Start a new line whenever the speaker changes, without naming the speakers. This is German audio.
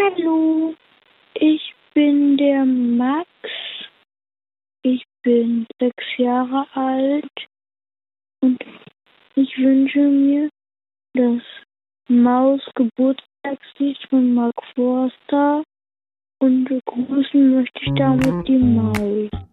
Hallo, ich bin der Max. Ich bin 6 Jahre alt und ich wünsche mir das Maus-Geburtstagslied von Mark Forster und begrüßen möchte ich damit die Maus.